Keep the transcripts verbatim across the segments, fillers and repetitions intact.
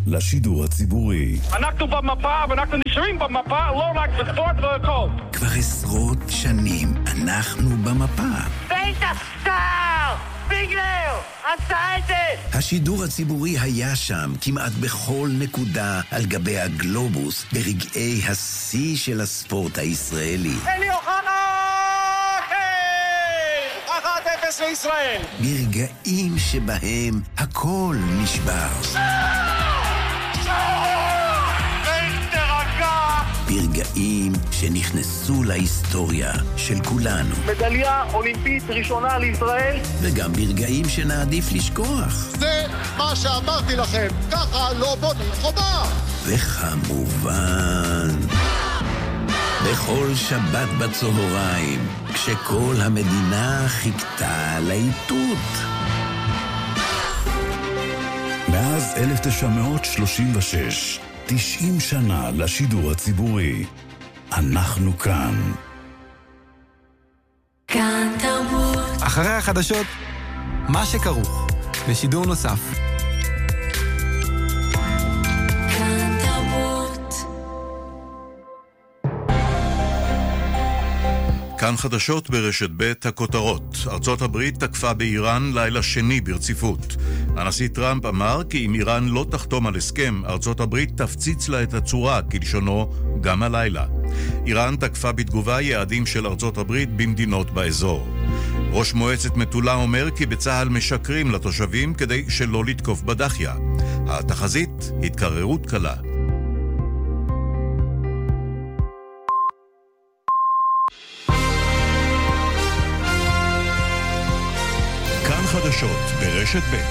לשידור הציבורי. אנחנו במפה ואנחנו נשארים במפה, לא רק בספורט והכל. כבר עשרות שנים אנחנו במפה. בית הסטאר! ביגלר! עשה את זה! השידור הציבורי היה שם כמעט בכל נקודה על גבי הגלובוס ברגעי השיא של הספורט הישראלי. אלי אוחנה! כן! אחת אפס לישראל! ברגעים שבהם הכל נשבר. ברגעים שנכנסו להיסטוריה של כולנו. מדליה אולימפית ראשונה לישראל. וגם ברגעים שנעדיף לשכוח. זה מה שאמרתי לכם, ככה לא בונים חומה. וכמובן, בכל שבת בצהריים, כשכל המדינה חיכתה לאיתות. מאז אלף תשע מאות שלושים ושש, תשעים שנה לשידור הציבורי. אנחנו כאן. כאן תרבות. אחרי החדשות, מה שכרוך, בשידור נוסף. כאן תרבות. כאן חדשות ברשת ב' הכותרות. ארצות הברית תקפה באיראן לילה שני ברציפות. הנשיא טראמפ אמר כי אם איראן לא תחתום על הסכם, ארצות הברית תפציץ לה את הצורה, כלשונו, גם הלילה. איראן תקפה בתגובה יעדים של ארצות הברית במדינות באזור. ראש מועצת מטולה אומר כי בצהל משקרים לתושבים כדי שלא לתקוף בדחיה. התחזית, התקררות קלה. כאן חדשות ברשת ב'.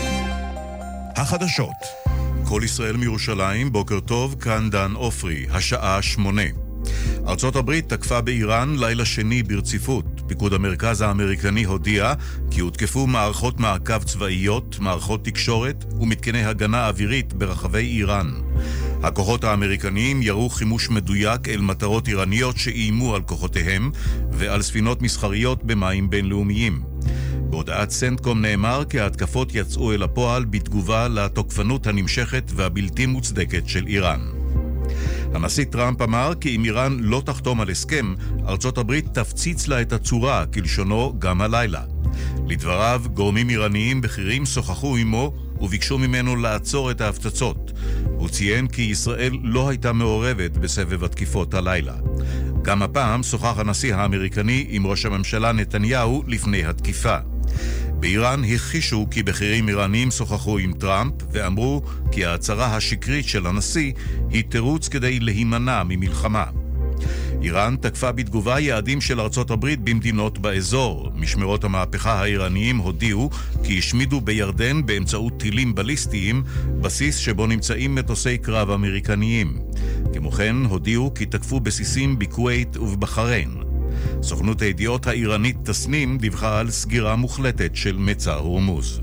החדשות. כל ישראל מירושלים, בוקר טוב, כאן דן אופרי, השעה שמונה. ארצות הברית תקפה באיראן לילה שני ברציפות. פיקוד המרכז האמריקני הודיע כי הותקפו מערכות מעקב צבאיות, מערכות תקשורת ומתקני הגנה אווירית ברחבי איראן. הכוחות האמריקניים ירו חימוש מדויק אל מטרות איראניות שאיימו על כוחותיהם ועל ספינות מסחריות במים בינלאומיים. בהודעת סנטקום נאמר כי ההתקפות יצאו אל הפועל בתגובה לתוקפנות הנמשכת והבלתי מוצדקת של איראן. הנשיא טראמפ אמר כי אם איראן לא תחתום על הסכם, ארצות הברית תפציץ לה את הצורה, כלשונו גם הלילה. לדבריו, גורמים איראניים בכירים שוחחו עמו וביקשו ממנו לעצור את ההפצצות. הוא ציין כי ישראל לא הייתה מעורבת בסבב התקיפות הלילה. גם הפעם שוחח הנשיא האמריקני עם ראש הממשלה נתניהו לפני התקיפה. באיראן הכחישו כי בכירים איראנים שוחחו עם טראמפ ואמרו כי ההצהרה השקרית של הנשיא היא תירוץ כדי להימנע ממלחמה. איראן תקפה בתגובה יעדים של ארצות הברית במדינות באזור. משמרות המהפכה האיראניים הודיעו כי השמידו בירדן באמצעות טילים בליסטיים בסיס שבו נמצאים מטוסי קרב אמריקניים. כמו כן הודיעו כי תקפו בסיסים בכווית ובבחריין. סוכנות הידיעות האיראנית תסנים דיווחה על סגירה מוחלטת של מצר הורמוז.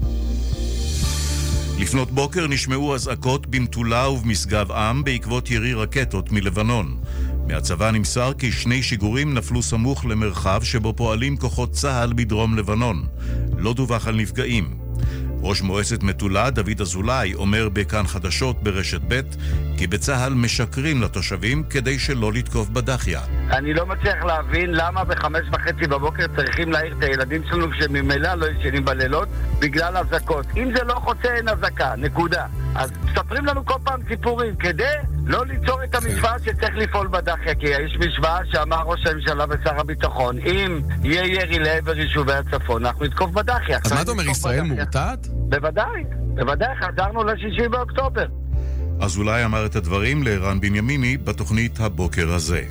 לפנות בוקר נשמעו אזעקות במטולה ובמשגב עם בעקבות ירי רקטות מלבנון. מהצבא נמסר כי שני שיגורים נפלו סמוך למרחב שבו פועלים כוחות צה"ל בדרום לבנון. לא דווח על נפגעים. ראש מועצת מטולה, דוד אזולאי, אומר בכאן חדשות ברשת ב' כי בצה"ל משקרים לתושבים כדי שלא לתקוף בדחיה. אני לא מצליח להבין למה בחמש וחצי בבוקר צריכים להעיר את הילדים שלנו כשממילא לא ישנים בלילות בגלל הזקות. אם זה לא חוצה אין הזקה, נקודה. אז מספרים לנו כל פעם סיפורים כדי לא ליצור את המשוואה שצריך לפעול בדחיה, כי יש משוואה שאמר ראש הממשלה ושר הביטחון, אם יהיה ירי לעבר יישובי הצפון, אנחנו נתקוף בדחיה. אז מה אתה אומר, ישראל מורתעת? בוודאי, בוודאי, חזרנו לשישי באוקטובר. אז אולי אמר את הדברים לערן בנימיני בתוכנית הבוקר הזה.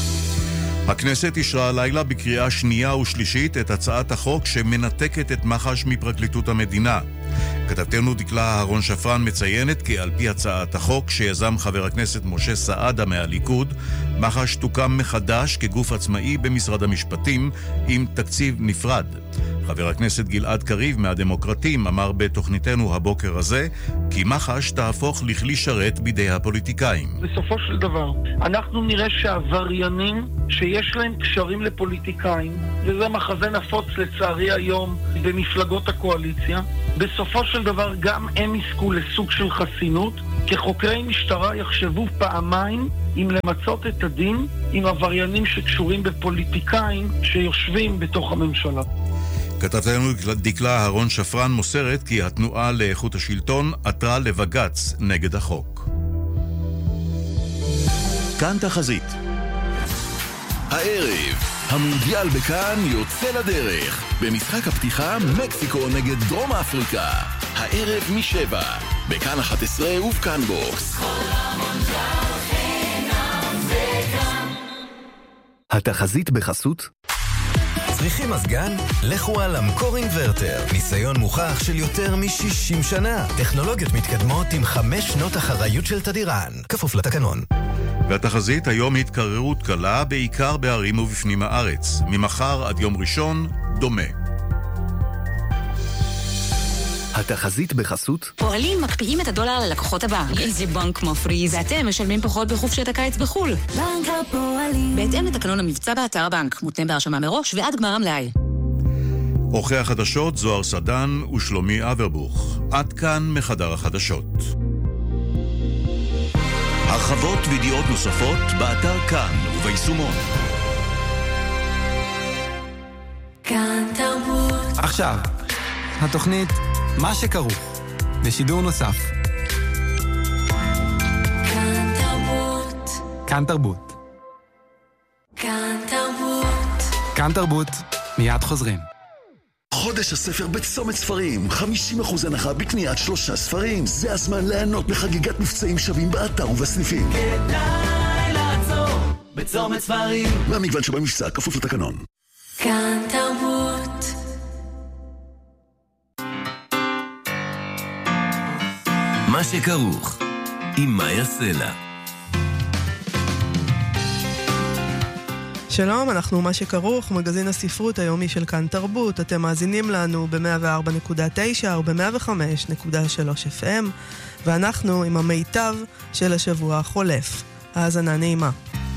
הכנסת אישרה הלילה בקריאה שנייה ושלישית את הצעת החוק שמנתקת את מח"ש מפרקליטות המדינה. כתבתנו דקלה אהרון שפרן מציינת כי על פי הצעת החוק שיזם חבר הכנסת משה סעדה מהליכוד, מח"ש תוקם מחדש כגוף עצמאי במשרד המשפטים עם תקציב נפרד. חבר הכנסת גלעד קריב מהדמוקרטים אמר בתוכניתנו הבוקר הזה כי מח"ש תהפוך לכלי שרת בידי הפוליטיקאים. בסופו של דבר, אנחנו נראה שהעבריינים שיש להם קשרים לפוליטיקאים, וזה מחזה נפוץ לצערי היום במפלגות הקואליציה, בסופו של דבר גם הם יזכו לסוג של חסינות, כחוקרי משטרה יחשבו פעמיים אם למצות את הדין עם עבריינים שקשורים בפוליטיקאים שיושבים בתוך הממשלה. כתבתנו דקלה אהרון שפרן מוסרת כי התנועה לאיכות השלטון עתרה לבג"ץ נגד החוק. כאן תחזית. הערב, המונדיאל בכאן יוצא לדרך. במשחק הפתיחה, מקסיקו נגד דרום אפריקה. הערב משבע, בכאן אחת עשרה ובכאן בוקס. התחזית בחסות צריכים מזגן? לכו על אמקור אינברטר. ניסיון מוכח של יותר מ-שישים שנה. טכנולוגיות מתקדמות עם חמש שנות אחריות של תדירן. כפוף לתקנון. והתחזית היום התקררות קלה בעיקר בערים ובפנים הארץ. ממחר עד יום ראשון דומה. התחזית בחסות פועלים מקפיאים את הדולר ללקוחות הבנק. איזה בנק מפריז? ואתם משלמים פחות בחופשת הקיץ בחול. בנק הפועלים. בהתאם לתקנון המבצע באתר הבנק, מותנה בהרשמה מראש ועד גמר המלאי. עורכי החדשות זוהר סדן ושלומי אברבוך. עד כאן מחדר החדשות. הרחבות וידיעות נוספות באתר כאן וביישומון. כאן תרבות. עכשיו, התוכנית מה שכרוך, בשידור נוסף. כאן תרבות. כאן תרבות. כאן תרבות. כאן תרבות, מיד חוזרים. חודש הספר בצומת ספרים, חמישים אחוז הנחה בקניית שלושה ספרים. זה הזמן ליהנות בחגיגת מבצעים שווים באתר ובסניפים. כדאי לעצור בצומת ספרים. והמגוון שבמבצע כפוף לתקנון. כאן תרבות. מה שכרוך עם מאיה סלע. שלום, אנחנו מה שכרוך, מגזין הספרות היומי של כאן תרבות. אתם מאזינים לנו ב-מאה וארבע נקודה תשע או ב-מאה וחמש נקודה שלוש אף אם, ואנחנו עם המיטב של השבוע החולף. האזנה נעימה.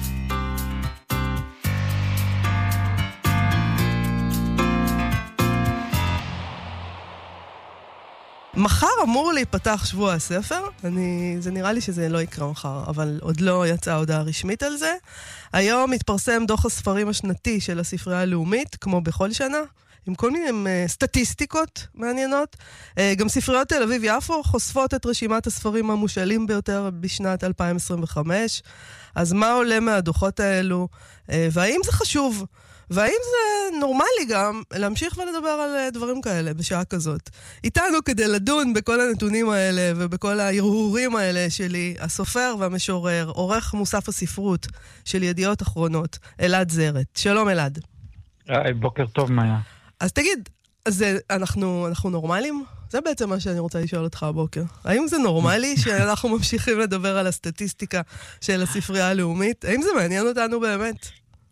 מחר אמור להיפתח שבוע הספר, אני, זה נראה לי שזה לא יקרה מחר, אבל עוד לא יצאה הודעה רשמית על זה. היום מתפרסם דוח הספרים השנתי של הספרייה הלאומית, כמו בכל שנה, עם כל מיני uh, סטטיסטיקות מעניינות. Uh, גם ספריות תל אביב יפו חושפות את רשימת הספרים המושאלים ביותר בשנת אלפיים עשרים וחמש. אז מה עולה מהדוחות האלו? Uh, והאם זה חשוב? והאם זה נורמלי גם להמשיך ולדבר על דברים כאלה בשעה כזאת? איתנו כדי לדון בכל הנתונים האלה ובכל ההרהורים האלה שלי, הסופר והמשורר, עורך מוסף הספרות של ידיעות אחרונות, אלעד זרת. שלום אלעד. בוקר טוב מאיה. אז תגיד, אז אנחנו, אנחנו נורמלים? זה בעצם מה שאני רוצה לשאול אותך הבוקר. האם זה נורמלי שאנחנו ממשיכים לדבר על הסטטיסטיקה של הספרייה הלאומית? האם זה מעניין אותנו באמת?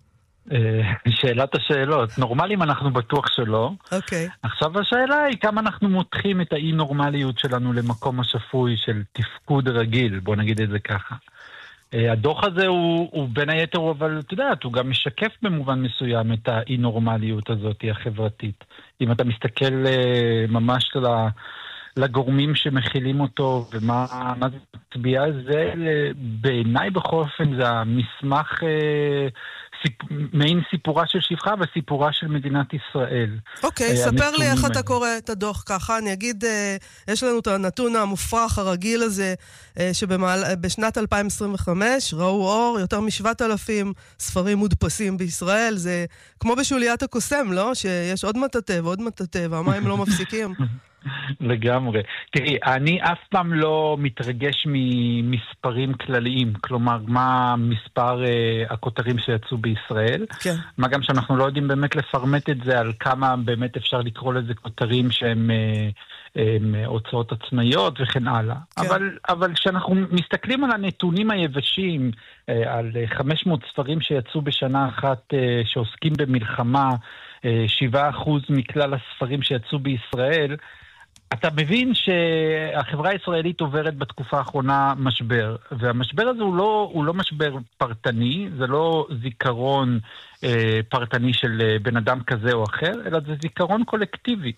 שאלת השאלות. נורמלים אנחנו בטוח שלא. אוקיי. עכשיו השאלה היא כמה אנחנו מותחים את האי-נורמליות שלנו למקום השפוי של תפקוד רגיל, בוא נגיד את זה ככה. הדוח הזה הוא, הוא בין היתר, אבל אתה יודעת, הוא גם משקף במובן מסוים את האי-נורמליות הזאת החברתית. אם אתה מסתכל ממש לגורמים שמכילים אותו, ומה מה זה מצביע, זה בעיניי בכל אופן זה המסמך סיפ... מעין סיפורה של שפחה וסיפורה של מדינת ישראל. אוקיי, ספר לי איך אתה קורא את הדוח ככה. אני אגיד, יש לנו את הנתון המופרך הרגיל הזה, שבשנת אלפיים עשרים וחמש ראו אור יותר משבעת אלפים ספרים מודפסים בישראל. זה כמו בשוליית הקוסם, לא? שיש עוד מטאטא ועוד מטאטא, והמים לא מפסיקים. לגמרי. תראי, אני אף פעם לא מתרגש ממספרים כלליים, כלומר, מה מספר אה, הכותרים שיצאו בישראל, כן. מה גם שאנחנו לא יודעים באמת לפרמט את זה על כמה באמת אפשר לקרוא לזה כותרים שהם אה, אה, הוצאות עצמאיות וכן הלאה. כן. אבל, אבל כשאנחנו מסתכלים על הנתונים היבשים, אה, על חמש מאות ספרים שיצאו בשנה אחת אה, שעוסקים במלחמה, אה, שבעה אחוז מכלל הספרים שיצאו בישראל, אתה מבין שהחברה הישראלית עוברת בתקופה האחרונה משבר, והמשבר הזה הוא לא, הוא לא משבר פרטני, זה לא זיכרון אה, פרטני של בן אדם כזה או אחר, אלא זה זיכרון קולקטיבי.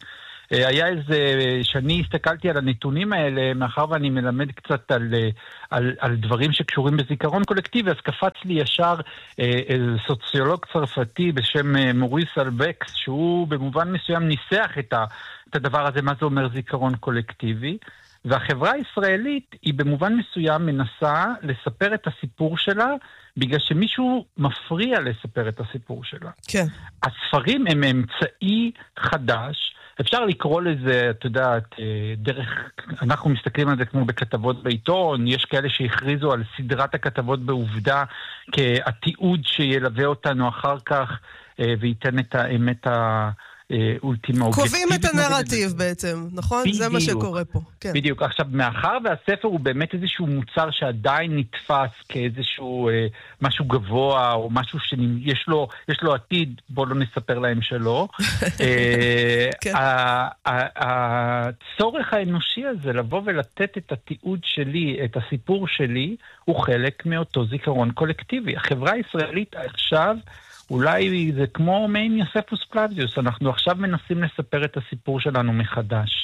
היה איזה, שאני הסתכלתי על הנתונים האלה, מאחר ואני מלמד קצת על, על, על דברים שקשורים בזיכרון קולקטיבי, אז קפץ לי ישר איזה סוציולוג צרפתי בשם מוריס אלבקס, שהוא במובן מסוים ניסח את, ה, את הדבר הזה, מה זה אומר זיכרון קולקטיבי. והחברה הישראלית היא במובן מסוים מנסה לספר את הסיפור שלה, בגלל שמישהו מפריע לספר את הסיפור שלה. כן. הספרים הם אמצעי חדש, אפשר לקרוא לזה, אתה יודע, דרך, אנחנו מסתכלים על זה כמו בכתבות בעיתון, יש כאלה שהכריזו על סדרת הכתבות בעובדה, כהתיעוד שילווה אותנו אחר כך, וייתן את האמת ה... אולטימה. קובעים את הנרטיב בעצם, נכון? בדיוק. זה מה שקורה פה. כן. בדיוק. עכשיו, מאחר והספר הוא באמת איזשהו מוצר שעדיין נתפס כאיזשהו אה, משהו גבוה, או משהו שיש לו, יש לו עתיד, בוא לא נספר להם שלא. אה, כן. הצורך האנושי הזה, לבוא ולתת את התיעוד שלי, את הסיפור שלי, הוא חלק מאותו זיכרון קולקטיבי. החברה הישראלית עכשיו, אולי זה כמו מעין יוספוס פלביוס, אנחנו עכשיו מנסים לספר את הסיפור שלנו מחדש.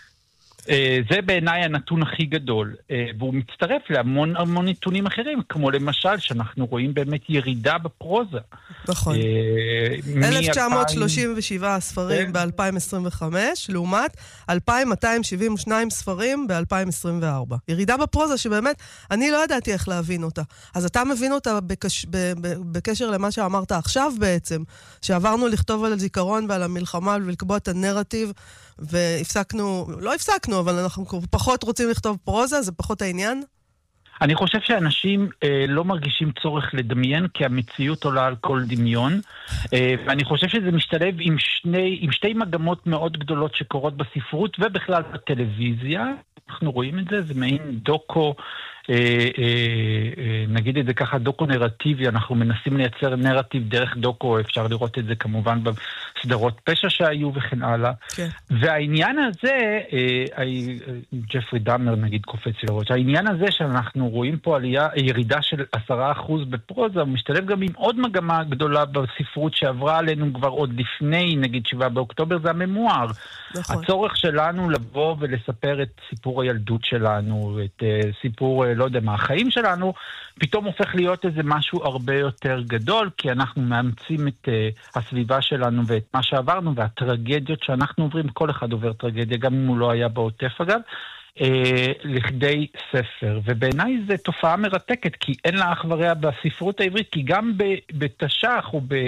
זה בעיניי הנתון הכי גדול, והוא מצטרף להמון המון נתונים אחרים, כמו למשל שאנחנו רואים באמת ירידה בפרוזה. נכון. אלף תשע מאות שלושים ושבע ספרים ב-אלפיים עשרים וחמש, לעומת אלפיים מאתיים שבעים ושניים ספרים ב-אלפיים עשרים וארבע. ירידה בפרוזה שבאמת, אני לא ידעתי איך להבין אותה. אז אתה מבין אותה בקש... בקשר למה שאמרת עכשיו בעצם, שעברנו לכתוב על הזיכרון ועל המלחמה ולקבוע את הנרטיב, והפסקנו, לא הפסקנו, אבל אנחנו פחות רוצים לכתוב פרוזה, זה פחות העניין? אני חושב שאנשים אה, לא מרגישים צורך לדמיין, כי המציאות עולה על כל דמיון, אה, ואני חושב שזה משתלב עם, שני, עם שתי מגמות מאוד גדולות שקורות בספרות, ובכלל בטלוויזיה. אנחנו רואים את זה, זה מעין דוקו, אה, אה, אה, נגיד את זה ככה, דוקו נרטיבי, אנחנו מנסים לייצר נרטיב דרך דוקו, אפשר לראות את זה כמובן בסדרות פשע שהיו וכן הלאה. כן. והעניין הזה, אה, אה, ג'פרי דאמר נגיד קופץ לראש, העניין הזה שאנחנו רואים פה עלייה, ירידה של עשרה אחוז בפרוזה, הוא משתלב גם עם עוד מגמה גדולה בספרות שעברה עלינו כבר עוד לפני, נגיד שבעה באוקטובר, זה הממואר. נכון. הצורך שלנו לבוא ולספר את סיפור הילדות שלנו, את uh, סיפור, uh, לא יודע מה, החיים שלנו, פתאום הופך להיות איזה משהו הרבה יותר גדול, כי אנחנו מאמצים את uh, הסביבה שלנו ואת מה שעברנו, והטרגדיות שאנחנו עוברים, כל אחד עובר טרגדיה, גם אם הוא לא היה בעוטף אגב, uh, לכדי ספר. ובעיניי זו תופעה מרתקת, כי אין לה אח ורע בספרות העברית, כי גם בתש"ח או ב...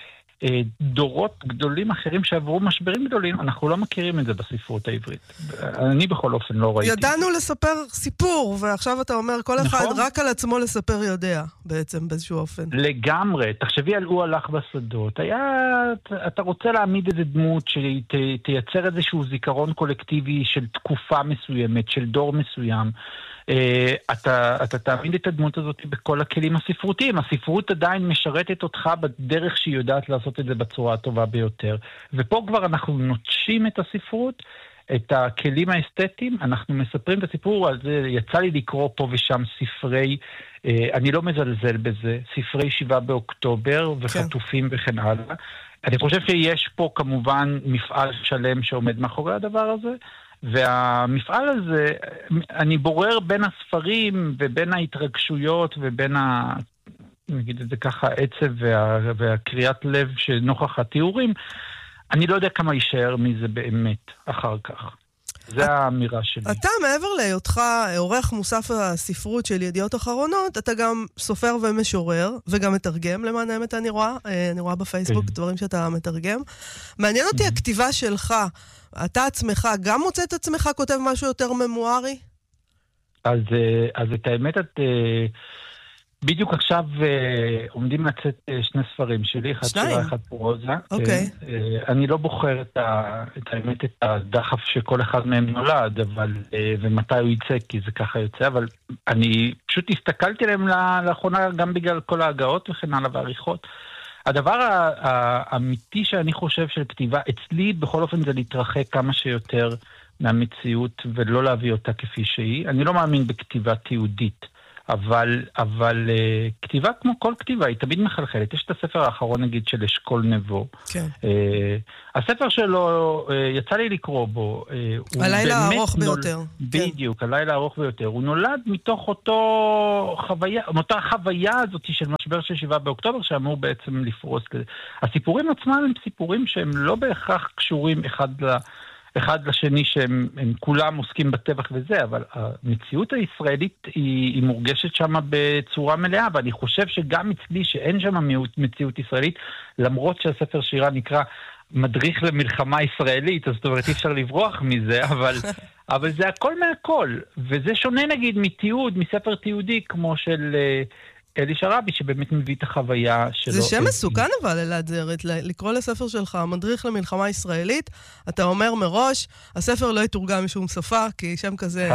דורות גדולים אחרים שעברו משברים גדולים, אנחנו לא מכירים את זה בספרות העברית. אני בכל אופן לא ראיתי. ידענו לספר סיפור, ועכשיו אתה אומר, כל אחד נכון? רק על עצמו לספר יודע, בעצם, באיזשהו אופן. לגמרי. תחשבי על הוא הלך בשדות. היה, אתה רוצה להעמיד איזה דמות שתייצר איזשהו זיכרון קולקטיבי של תקופה מסוימת, של דור מסוים. Uh, אתה, אתה תעמיד את הדמות הזאת בכל הכלים הספרותיים. הספרות עדיין משרתת אותך בדרך שהיא יודעת לעשות את זה בצורה הטובה ביותר. ופה כבר אנחנו נוטשים את הספרות, את הכלים האסתטיים, אנחנו מספרים את הסיפור, אז יצא לי לקרוא פה ושם ספרי, uh, אני לא מזלזל בזה, ספרי שבעה באוקטובר וחטופים כן. וכן הלאה. אני חושב שיש פה כמובן מפעל שלם שעומד מאחורי הדבר הזה, והמפעל הזה, אני בורר בין הספרים ובין ההתרגשויות ובין ה... נגיד את זה ככה, עצב וה, והקריאת לב שנוכח התיאורים, אני לא יודע כמה יישאר מזה באמת אחר כך. זה האמירה שלי. אתה מעבר להיותך עורך מוסף הספרות של ידיעות אחרונות, אתה גם סופר ומשורר, וגם מתרגם למען האמת אני רואה, אני רואה בפייסבוק דברים שאתה מתרגם. מעניין אותי הכתיבה שלך, אתה עצמך גם מוצא את עצמך כותב משהו יותר ממוארי? אז, אז את האמת, את בדיוק עכשיו עומדים לצאת שני ספרים שלי, אחד שירה, אחד פרוזה. אוקיי. אני לא בוחר את, ה, את האמת, את הדחף שכל אחד מהם נולד, אבל, ומתי הוא יצא, כי זה ככה יוצא, אבל אני פשוט הסתכלתי עליהם לאחרונה, גם בגלל כל ההגאות וכן הלאה והעריכות. הדבר האמיתי שאני חושב של כתיבה, אצלי בכל אופן זה להתרחק כמה שיותר מהמציאות ולא להביא אותה כפי שהיא. אני לא מאמין בכתיבה תיעודית. אבל, אבל uh, כתיבה כמו כל כתיבה היא תמיד מחלחלת. יש את הספר האחרון נגיד של אשכול נבו. כן. Uh, הספר שלו, uh, יצא לי לקרוא בו. Uh, הלילה הארוך נול... ביותר. בדיוק, כן. הלילה הארוך ביותר. הוא נולד מתוך אותו חוויה, מאותה חוויה הזאת של משבר של שבעה באוקטובר, שאמור בעצם לפרוס. הסיפורים עצמם הם סיפורים שהם לא בהכרח קשורים אחד ל... אחד לשני שהם כולם עוסקים בטבח וזה, אבל המציאות הישראלית היא, היא מורגשת שם בצורה מלאה, ואני חושב שגם אצלי שאין שם מציאות ישראלית, למרות שהספר שירה נקרא מדריך למלחמה ישראלית, אז זאת אומרת אי אפשר לברוח מזה, אבל, אבל זה הכל מהכל, וזה שונה נגיד מתיעוד, מספר תיעודי כמו של אלי שרבי, שבאמת מביא את החוויה שלו. זה שם מסוכן אבל, אלעד זרת, לקרוא לספר שלך, מדריך למלחמה ישראלית, אתה אומר מראש, הספר לא יתורגם משום שפה, כי שם כזה,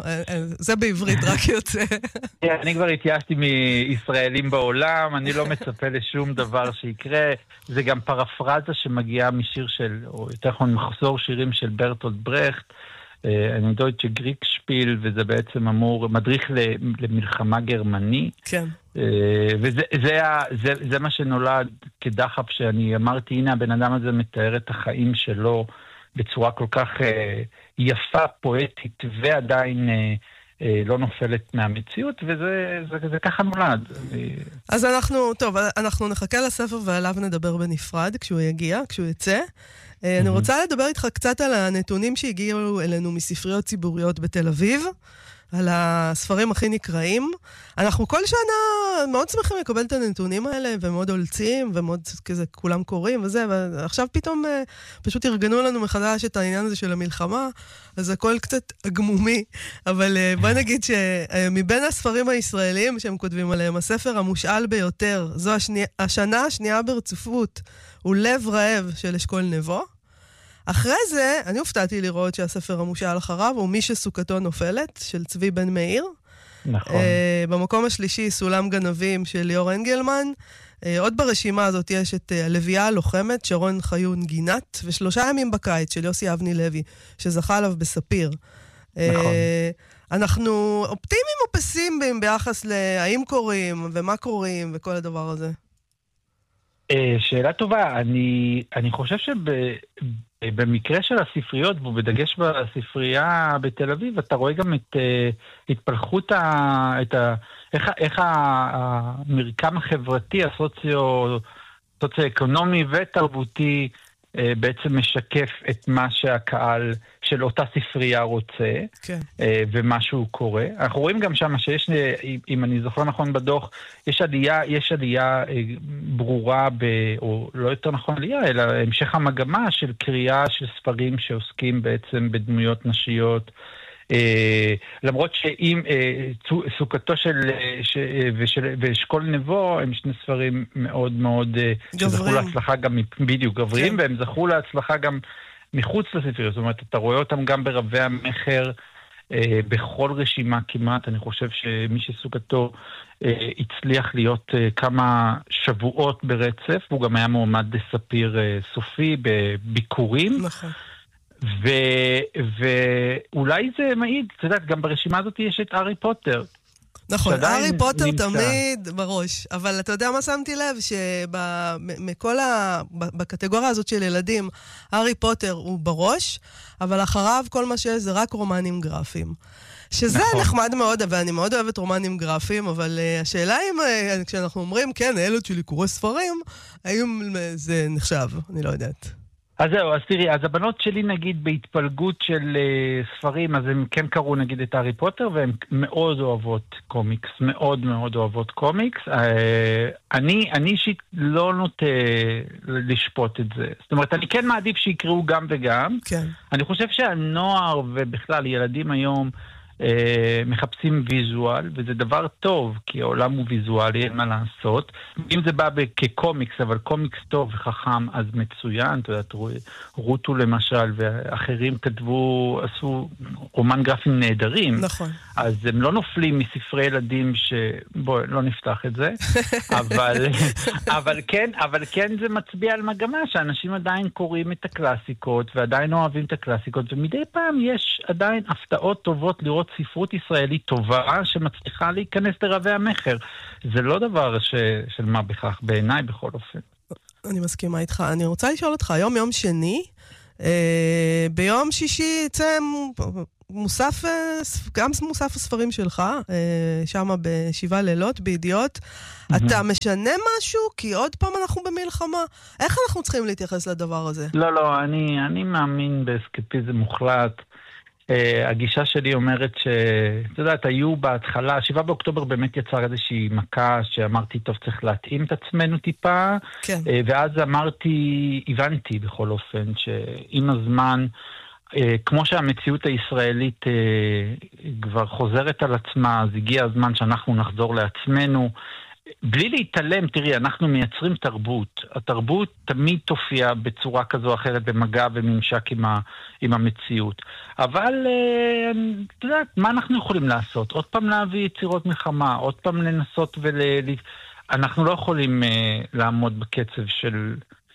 זה בעברית רק יוצא. אני כבר התייאשתי מישראלים בעולם, אני לא מצפה לשום דבר שיקרה, זה גם פרפרזה שמגיעה משיר של, או יותר נכון מחזור שירים של ברטולד ברכט, אני דויטשה גריקשפיל, וזה בעצם אמור, מדריך למלחמה גרמני. כן. וזה זה, זה, זה מה שנולד כדחף שאני אמרתי, הנה הבן אדם הזה מתאר את החיים שלו בצורה כל כך יפה, פואטית, ועדיין לא נופלת מהמציאות, וזה זה, זה ככה נולד. אז אנחנו, טוב, אנחנו נחכה לספר ועליו נדבר בנפרד כשהוא יגיע, כשהוא יצא. אני רוצה לדבר איתך קצת על הנתונים שהגיעו אלינו מספריות ציבוריות בתל אביב, על הספרים הכי נקראים. אנחנו כל שנה מאוד שמחים לקבל את הנתונים האלה, ומאוד הולצים, ומאוד כזה כולם קוראים וזה, ועכשיו פתאום פשוט ארגנו לנו מחדש את העניין הזה של המלחמה, אז הכל קצת אגמומי, אבל בוא נגיד שמבין הספרים הישראלים שהם כותבים עליהם, הספר המושאל ביותר, זו השני, השנה השנייה ברציפות, הוא לב רעב של אשכול נבו. אחרי זה, אני הופתעתי לראות שהספר המושאל אחריו הוא מי שסוכתו נופלת, של צבי בן מאיר. נכון. Uh, במקום השלישי, סולם גנבים של ליאור אנגלמן. Uh, עוד ברשימה הזאת יש את uh, הלוויה הלוחמת, שרון חיון גינת, ושלושה ימים בקיץ של יוסי אבני לוי, שזכה עליו בספיר. נכון. Uh, אנחנו אופטימיים או פסימיים ביחס להאם קוראים ומה קוראים וכל הדבר הזה? שאלה טובה. אני, אני חושב שבמקרה של הספריות, ובדגש בספרייה בתל אביב, אתה רואה גם את התפלחות, ה, את ה, איך, איך המרקם החברתי, הסוציו, סוציו-אקונומי ותרבותי, בעצם משקף את מה שהקהל של אותה ספרייה רוצה, כן. ומה שהוא קורא. אנחנו רואים גם שם שיש, אם אני זוכר נכון בדוח, יש עלייה, יש עלייה ברורה, ב, או לא יותר נכון עלייה, אלא המשך המגמה של קריאה של ספרים שעוסקים בעצם בדמויות נשיות, למרות שאם סוכתו של ואשכול נבו הם שני ספרים מאוד מאוד שזכו להצלחה גם בדיוק גברים, והם זכו להצלחה גם מחוץ לספריות. זאת אומרת, אתה רואה אותם גם ברבי המחר בכל רשימה כמעט. אני חושב שמי שסוכתו הצליח להיות כמה שבועות ברצף, הוא גם היה מועמד לספיר סופי בביקורים. נכון. ו- ואולי זה מעיד, אתה יודעת, גם ברשימה הזאת יש את הארי פוטר. נכון, הארי פוטר נמצא. תמיד בראש, אבל אתה יודע מה שמתי לב? שמכל ה... בקטגוריה הזאת של ילדים, הארי פוטר הוא בראש, אבל אחריו כל מה שיש זה רק רומנים גרפיים. שזה נכון. נחמד מאוד, ואני מאוד אוהבת רומנים גרפיים, אבל uh, השאלה אם, uh, כשאנחנו אומרים, כן, הילד שלי קורא ספרים, האם זה נחשב? אני לא יודעת. אז זהו, אז תראי, אז הבנות שלי נגיד בהתפלגות של uh, ספרים, אז הם כן קראו נגיד את הארי פוטר, והן מאוד אוהבות קומיקס, מאוד מאוד אוהבות קומיקס. Uh, אני, אני אישית לא נוטה לשפוט את זה. זאת אומרת, אני כן מעדיף שיקראו גם וגם. כן. אני חושב שהנוער ובכלל ילדים היום, מחפשים ויזואל, וזה דבר טוב, כי העולם הוא ויזואלי, אין מה לעשות. אם זה בא כקומיקס, אבל קומיקס טוב וחכם, אז מצוין. אתה יודעת, רוטו למשל, ואחרים כתבו, עשו רומן גרפים נהדרים. נכון. אז הם לא נופלים מספרי ילדים ש... בואי, לא נפתח את זה. אבל, אבל כן, אבל כן זה מצביע על מגמה, שאנשים עדיין קוראים את הקלאסיקות, ועדיין אוהבים את הקלאסיקות, ומדי פעם יש עדיין הפתעות טובות לראות ספרות ישראלית טובה שמצליחה להיכנס לרבי המחר. זה לא דבר ש... של מה בכך, בעיניי בכל אופן. אני מסכימה איתך. אני רוצה לשאול אותך, היום יום שני, אה, ביום שישי יצא מוסף, גם מוסף הספרים שלך, אה, שמה בשבעה לילות, בידיעות. אתה משנה משהו? כי עוד פעם אנחנו במלחמה. איך אנחנו צריכים להתייחס לדבר הזה? לא, לא, אני, אני מאמין באסקפיזם מוחלט. Uh, הגישה שלי אומרת ש... אתה יודעת, היו בהתחלה, שבעה באוקטובר באמת יצר איזושהי מכה שאמרתי, טוב, צריך להתאים את עצמנו טיפה. כן. Uh, ואז אמרתי, הבנתי בכל אופן, שעם הזמן, uh, כמו שהמציאות הישראלית uh, כבר חוזרת על עצמה, אז הגיע הזמן שאנחנו נחזור לעצמנו. בלי להתעלם, תראי, אנחנו מייצרים תרבות. התרבות תמיד תופיע בצורה כזו או אחרת במגע וממשק עם, ה, עם המציאות. אבל, אתה יודעת, מה אנחנו יכולים לעשות? עוד פעם להביא יצירות מלחמה, עוד פעם לנסות ול... אנחנו לא יכולים לעמוד בקצב של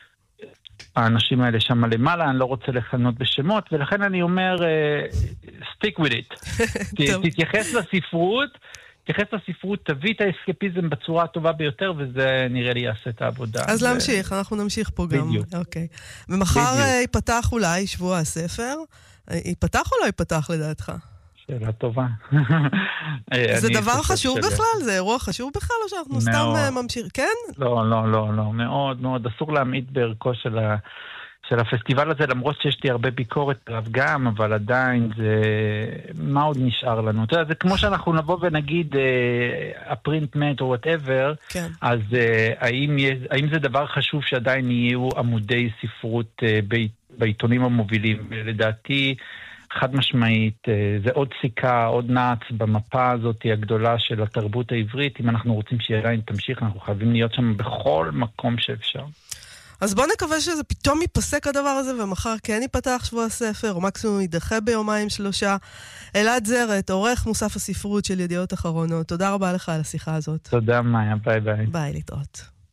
האנשים האלה שם למעלה, אני לא רוצה לכנות בשמות, ולכן אני אומר, stick with it. תתייחס לספרות, תתייחס לספרות, תביא את האסקפיזם בצורה הטובה ביותר, וזה נראה לי יעשה את העבודה. אז ו... להמשיך, אנחנו נמשיך פה גם. בדיוק. אוקיי. ומחר ייפתח אולי שבוע הספר. ייפתח או לא ייפתח לדעתך? שאלה טובה. זה דבר חשוב בכלל? זה אירוע חשוב בכלל, או שאנחנו סתם ממשיך? כן? לא, לא, לא, לא. מאוד, מאוד. אסור להעמיד בערכו של ה... של הפסטיבל הזה, למרות שיש לי הרבה ביקורת עליו גם, אבל עדיין זה... מה עוד נשאר לנו? אתה יודע, זה כמו שאנחנו נבוא ונגיד הפרינט מת או whatever, כן. אז האם, יש, האם זה דבר חשוב שעדיין יהיו עמודי ספרות בעיתונים המובילים? לדעתי, חד משמעית, זה עוד סיכה, עוד נעץ במפה הזאת הגדולה של התרבות העברית. אם אנחנו רוצים שהיא עדיין תמשיך, אנחנו חייבים להיות שם בכל מקום שאפשר. אז בוא נקווה שזה פתאום ייפסק הדבר הזה, ומחר כן ייפתח שבוע הספר, או מקסימום יידחה ביומיים שלושה. אלעד זרת, עורך מוסף הספרות של ידיעות אחרונות. תודה רבה לך על השיחה הזאת. תודה, מאיה. ביי ביי. ביי, להתראות.